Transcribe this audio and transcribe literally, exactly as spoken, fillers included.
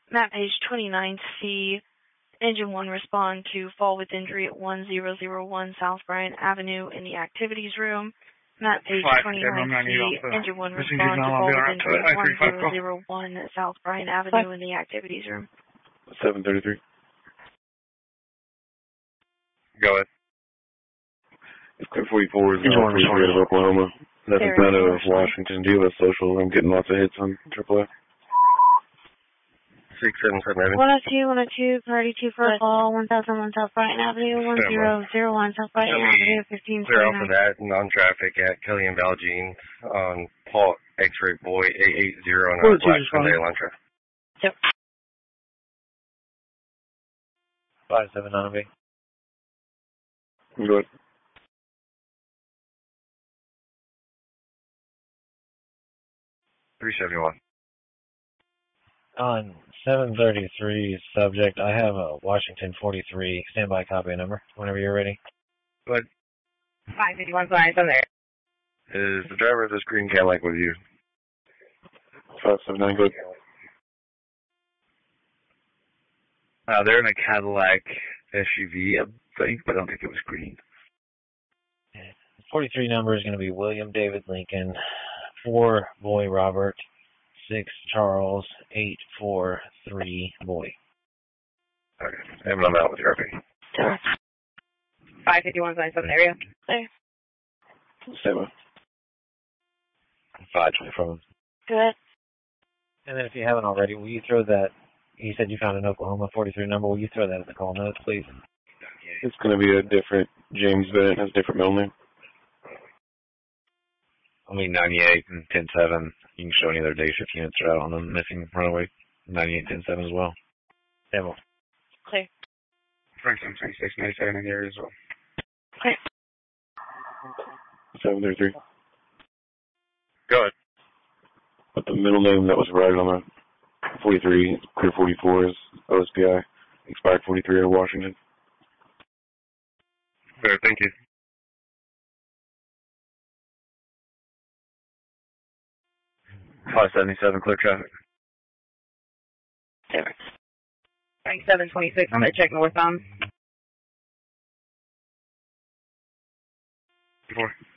Map page twenty-nine C, Engine one respond to fall with injury at one zero zero one South Bryant Avenue in the activities room. Map page twenty-nine C, Engine one respond to fall with injury at one zero zero one South Bryant Avenue in the activities room. seven thirty-three. Go ahead. Clear forty-four is uh, forty-three out of Oklahoma. Nothing out of Washington. Do you have a social? I'm getting lots of hits on triple A. six seven seven Avenue. one oh two, one oh two, priority two for a call, one thousand one South Bryant Avenue, one zero zero one South Bryant Avenue, fifteen Clear off of that, non-traffic at Kelly and Valjean on Paul X-Ray Boy eight eight zero and on Black Sunday Elantra. Yep. five seven nine B. Go ahead. three seventy-one. On seven thirty-three subject, I have a Washington forty-three standby copy number whenever you're ready. Go ahead. five fifty-one, sorry, I'm there. Is the driver of this green Cadillac with you? five seven nine, go ahead. Uh, they're in a Cadillac S U V, I think, but I don't think it was green. The forty-three number is going to be William David Lincoln, four Boy Robert, six Charles, eight four three Boy. Okay, I'm not out with your R P. five fifty-one, sorry, Southern area. There. Seven. five twenty from Good. And then if you haven't already, will you throw that, you said you found an Oklahoma forty-three number, will you throw that in the call notes, please? It's going to be a different James Bennett, has a different middle name. I mean, ninety-eight and ten seven. You can show any other day shift units are out on the missing runaway. ninety-eight ten seven as well. Demo. Clear. Franklin twenty-six ninety-seven in the area as well. Clear. seven thirty-three. Go ahead. But the middle name that was right on the forty-three, clear forty-four is O S P I, expired forty-three out of Washington. Fair, thank you. five seventy-seven, clear traffic. twenty-seven twenty-six, I'm going to check northbound. Four.